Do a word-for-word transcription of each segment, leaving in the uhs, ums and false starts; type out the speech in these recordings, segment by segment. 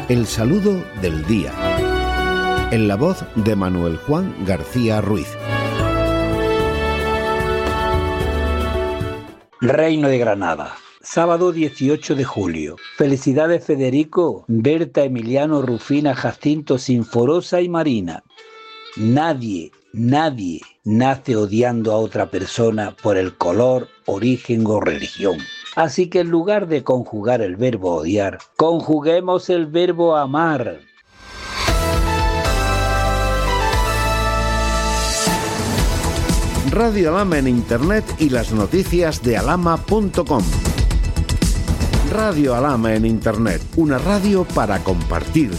El saludo del día. En la voz de Manuel Juan García Ruiz. Reino de Granada, sábado dieciocho de julio. Felicidades Federico, Berta, Emiliano, Rufina, Jacinto, Sinforosa y Marina. Nadie, nadie nace odiando a otra persona por el color, origen o religión. Así que en lugar de conjugar el verbo odiar, conjuguemos el verbo amar. Radio Alhama en Internet y las noticias de alhama punto com. Radio Alhama en Internet, una radio para compartir.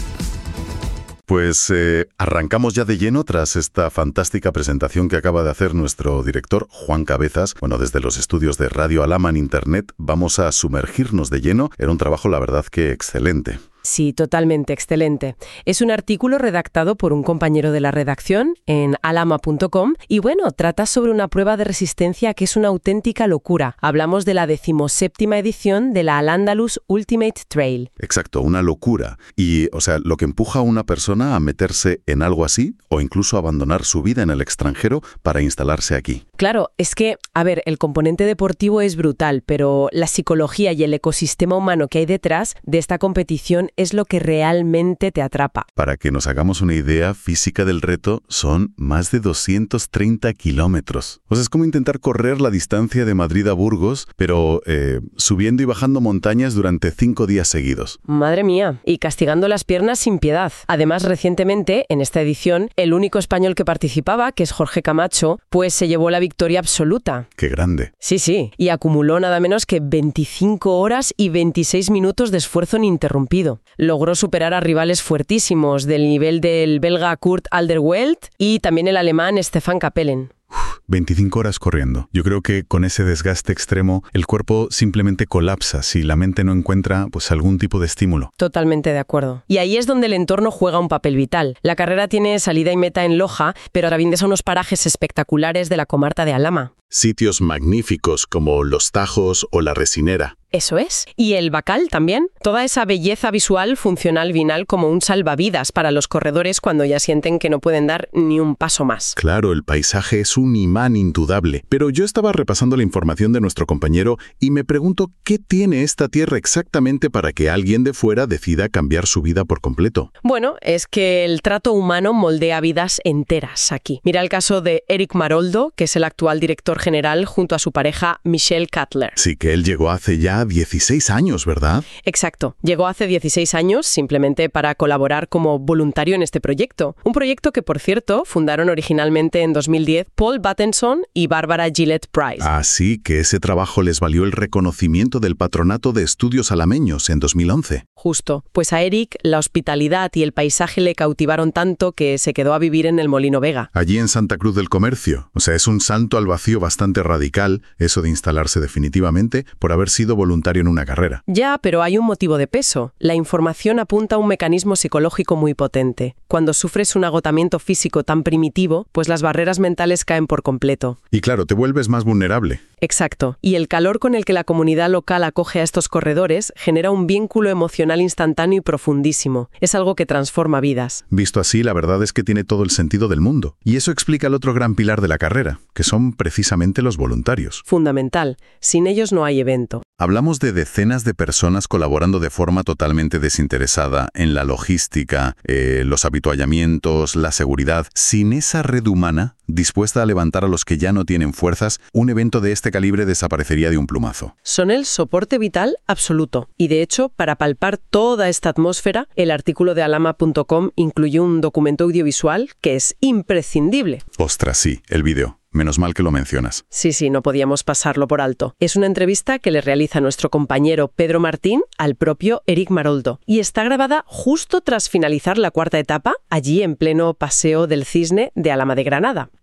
Pues eh, arrancamos ya de lleno tras esta fantástica presentación que acaba de hacer nuestro director, Juan Cabezas. Bueno, desde los estudios de Radio Alhama en Internet vamos a sumergirnos de lleno en un trabajo, la verdad, que excelente. Sí, totalmente excelente. Es un artículo redactado por un compañero de la redacción en alhama punto com y bueno, trata sobre una prueba de resistencia que es una auténtica locura. Hablamos de la decimoséptima edición de la Al-Andalus Ultimate Trail. Exacto, una locura. Y, o sea, lo que empuja a una persona a meterse en algo así o incluso abandonar su vida en el extranjero para instalarse aquí. Claro, es que, a ver, el componente deportivo es brutal, pero la psicología y el ecosistema humano que hay detrás de esta competición es lo que realmente te atrapa. Para que nos hagamos una idea física del reto, son más de doscientos treinta kilómetros. O sea, es como intentar correr la distancia de Madrid a Burgos, pero eh, subiendo y bajando montañas durante cinco días seguidos. Madre mía, y castigando las piernas sin piedad. Además, recientemente, en esta edición, el único español que participaba, que es Jorge Camacho, pues se llevó la victoria absoluta. ¡Qué grande! Sí, sí, y acumuló nada menos que veinticinco horas y veintiséis minutos de esfuerzo ininterrumpido. Logró superar a rivales fuertísimos del nivel del belga Kurt Alderweireld y también el alemán Stefan Kapellen. veinticinco horas corriendo. Yo creo que con ese desgaste extremo, el cuerpo simplemente colapsa si la mente no encuentra pues algún tipo de estímulo. Totalmente de acuerdo. Y ahí es donde el entorno juega un papel vital. La carrera tiene salida y meta en Loja, pero atraviesa unos parajes espectaculares de la comarca de Alhama. Sitios magníficos como Los Tajos o La Resinera. Eso es. Y el Bacal también. Toda esa belleza visual, funcional, vinal como un salvavidas para los corredores cuando ya sienten que no pueden dar ni un paso más. Claro, el paisaje es un imán indudable. Pero yo estaba repasando la información de nuestro compañero y me pregunto qué tiene esta tierra exactamente para que alguien de fuera decida cambiar su vida por completo. Bueno, es que el trato humano moldea vidas enteras aquí. Mira el caso de Eric Maroldo, que es el actual director general junto a su pareja Michelle Cutler. Sí, que él llegó hace ya dieciséis años, ¿verdad? Exacto. Llegó hace dieciséis años simplemente para colaborar como voluntario en este proyecto. Un proyecto que, por cierto, fundaron originalmente en dos mil diez Paul Battenson y Barbara Gillette Price. Así que ese trabajo les valió el reconocimiento del Patronato de Estudios Alameños en dos mil once. Justo. Pues a Eric la hospitalidad y el paisaje le cautivaron tanto que se quedó a vivir en el Molino Vega. Allí en Santa Cruz del Comercio. O sea, es un salto al vacío bastante radical, eso de instalarse definitivamente, por haber sido voluntario en una carrera. Ya, pero hay un motivo de peso. La información apunta a un mecanismo psicológico muy potente. Cuando sufres un agotamiento físico tan primitivo, pues las barreras mentales caen por completo. Y claro, te vuelves más vulnerable. Exacto. Y el calor con el que la comunidad local acoge a estos corredores genera un vínculo emocional instantáneo y profundísimo. Es algo que transforma vidas. Visto así, la verdad es que tiene todo el sentido del mundo. Y eso explica el otro gran pilar de la carrera, que son precisamente los voluntarios. Fundamental. Sin ellos no hay evento. Hablamos de decenas de personas colaborando de forma totalmente desinteresada en la logística, eh, los habituallamientos, la seguridad. Sin esa red humana dispuesta a levantar a los que ya no tienen fuerzas, un evento de este calibre desaparecería de un plumazo. Son el soporte vital absoluto. Y de hecho, para palpar toda esta atmósfera, el artículo de alhama punto com incluye un documento audiovisual que es imprescindible. Ostras, sí, el vídeo. Menos mal que lo mencionas. Sí, sí, no podíamos pasarlo por alto. Es una entrevista que le realiza nuestro compañero Pedro Martín al propio Eric Maroldo y está grabada justo tras finalizar la cuarta etapa, allí en pleno Paseo del Cisne de Alhama de Granada.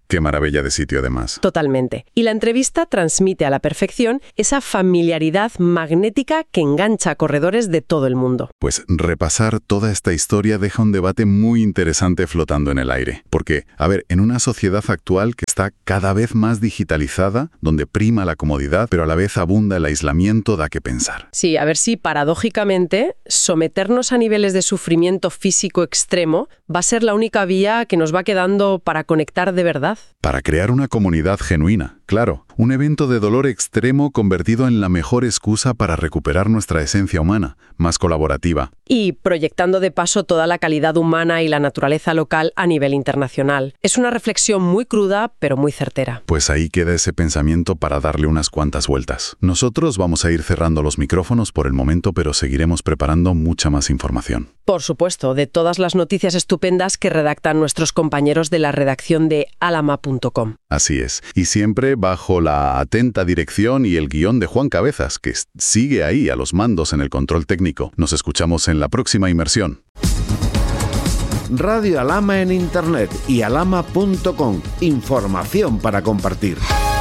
Qué maravilla de sitio, además. Totalmente. Y la entrevista transmite a la perfección esa familiaridad magnética que engancha a corredores de todo el mundo. Pues repasar toda esta historia deja un debate muy interesante flotando en el aire. Porque, a ver, en una sociedad actual que está cada vez más digitalizada, donde prima la comodidad, pero a la vez abunda el aislamiento, da que pensar. Sí, a ver si paradójicamente someternos a niveles de sufrimiento físico extremo va a ser la única vía que nos va quedando para conectar de verdad. Para crear una comunidad genuina, claro. Un evento de dolor extremo convertido en la mejor excusa para recuperar nuestra esencia humana, más colaborativa. Y proyectando de paso toda la calidad humana y la naturaleza local a nivel internacional. Es una reflexión muy cruda, pero muy certera. Pues ahí queda ese pensamiento para darle unas cuantas vueltas. Nosotros vamos a ir cerrando los micrófonos por el momento, pero seguiremos preparando mucha más información. Por supuesto, de todas las noticias estupendas que redactan nuestros compañeros de la redacción de alama punto com. Así es. Y siempre bajo la atenta dirección y el guión de Juan Cabezas, que sigue ahí a los mandos en el control técnico. Nos escuchamos en la próxima inmersión. Radio Alama en Internet y alama punto com. Información para compartir.